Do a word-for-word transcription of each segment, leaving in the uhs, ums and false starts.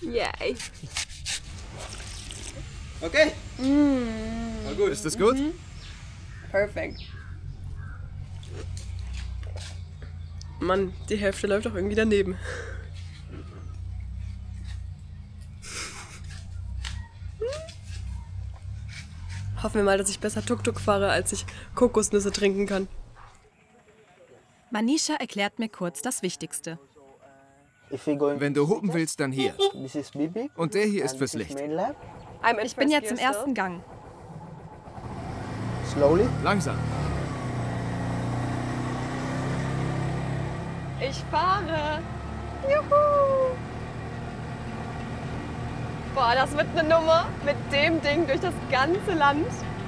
Yay. Okay. Mm. Na gut, ist das gut? Mhm. Perfekt. Mann, die Hälfte läuft doch irgendwie daneben. Hoffen wir mal, dass ich besser Tuk-Tuk fahre, als ich Kokosnüsse trinken kann. Manisha erklärt mir kurz das Wichtigste. Wenn du hupen willst, dann hier. Und der hier ist fürs Licht. Ich bin jetzt im ersten Gang. Langsam. Ich fahre. Juhu. Boah, das wird eine Nummer mit dem Ding durch das ganze Land.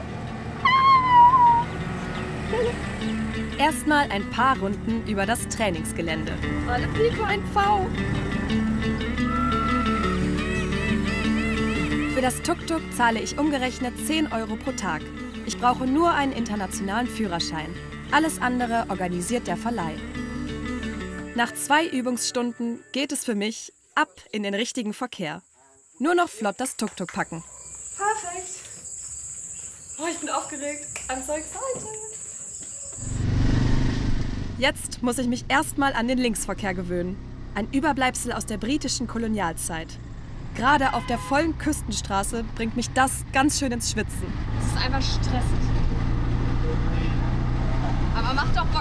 Erstmal ein paar Runden über das Trainingsgelände. Alle Pico, ein V. Für das Tuk-Tuk zahle ich umgerechnet zehn Euro pro Tag. Ich brauche nur einen internationalen Führerschein. Alles andere organisiert der Verleih. Nach zwei Übungsstunden geht es für mich ab in den richtigen Verkehr. Nur noch flott das Tuk-Tuk packen. Perfekt. Oh, ich bin aufgeregt. I'm so excited. Jetzt muss ich mich erstmal an den Linksverkehr gewöhnen. Ein Überbleibsel aus der britischen Kolonialzeit. Gerade auf der vollen Küstenstraße bringt mich das ganz schön ins Schwitzen. Es ist einfach stressig. Aber macht doch Bock.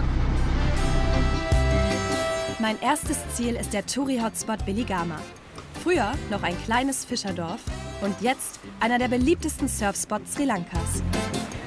Mein erstes Ziel ist der Touri-Hotspot Weligama. Früher noch ein kleines Fischerdorf und jetzt einer der beliebtesten Surfspots Sri Lankas.